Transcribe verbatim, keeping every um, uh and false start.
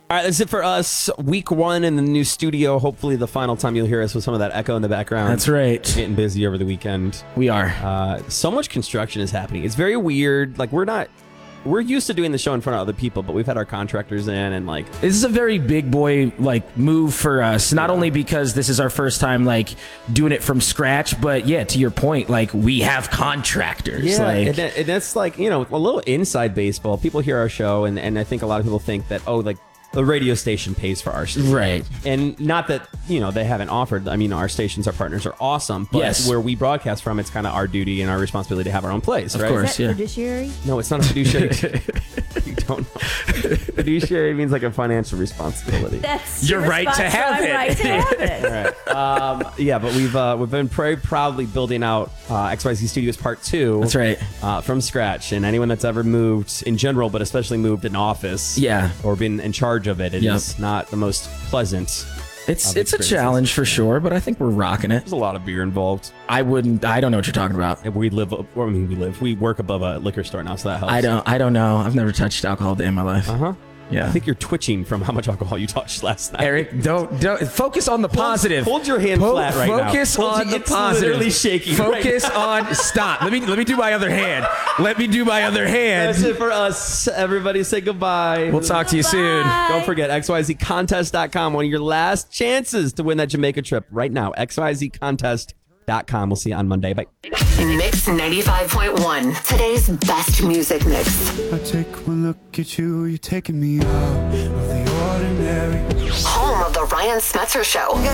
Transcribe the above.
All right, that's it for us. Week one in the new studio. Hopefully the final time you'll hear us with some of that echo in the background. That's right. Getting busy over the weekend. We are. Uh, so much construction is happening. It's very weird. Like, we're not... We're used to doing the show in front of other people, but we've had our contractors in and like... This is a very big boy like move for us, not yeah. only because this is our first time like doing it from scratch, but yeah, to your point, like we have contractors. Yeah, like, and, that, and that's like, you know, a little inside baseball. People hear our show and, and I think a lot of people think that, oh, like the radio station pays for our studio. Right. And not that, you know, they haven't offered. I mean, our stations, our partners are awesome. But yes. where we broadcast from, it's kind of our duty and our responsibility to have our own place, of right? course, Is that yeah. fiduciary? No, it's not a fiduciary. You don't know. Fiduciary means like a financial responsibility. That's You're right to have it. Right to have it. All right. Um, yeah, but we've uh, we've been very proudly building out uh, X Y Z Studios Part Two. That's right. Uh, from scratch, and anyone that's ever moved in general, but especially moved an office, yeah, or been in charge of it, it yep. is not the most pleasant. It's it's a challenge for sure, but I think we're rocking it. There's a lot of beer involved. I wouldn't. I don't know what you're talking about. We live. I mean, we live. We work above a liquor store now, so that helps. I don't. I don't know. I've never touched alcohol a day in my life. Uh huh. Yeah. I think you're twitching from how much alcohol you touched last night. Eric, don't don't focus on the positive. Hold, hold your hand po- flat right focus now. Focus on you, the it's positive. Literally shaking. Focus right on. Stop. Let me let me do my other hand. Let me do my other hand. That's it for us. Everybody say goodbye. We'll talk to you soon. Don't forget X Y Z contest dot com. One of your last chances to win that Jamaica trip right now. X Y Z contest dot com. We'll see you on Monday. Bye. Mix ninety-five point one. Today's best music mix. I take one look at you, you're taking me out of the ordinary. Home of the Ryan Smetzer Show.